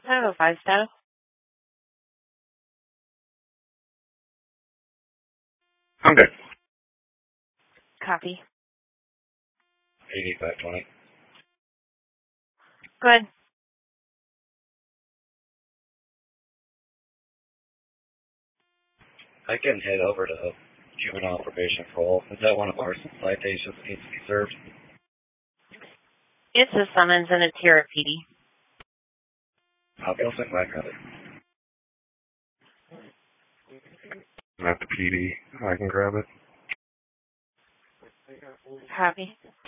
505 status. I'm good. Copy. 8520. Go ahead. I can head over to juvenile probation parole. Is that one of our citations that needs to be served? It's a summons and a tier of PD. I'll send back on it. I'm at the PD. I can grab it. Copy.